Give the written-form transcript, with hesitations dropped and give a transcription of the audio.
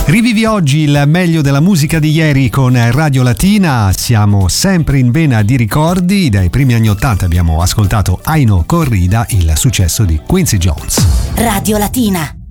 Rivivi oggi il meglio della musica di ieri con Radio Latina. Siamo sempre in vena di ricordi. Dai primi anni '80 abbiamo ascoltato Aino Corrida, il successo di Quincy Jones. Radio Latina.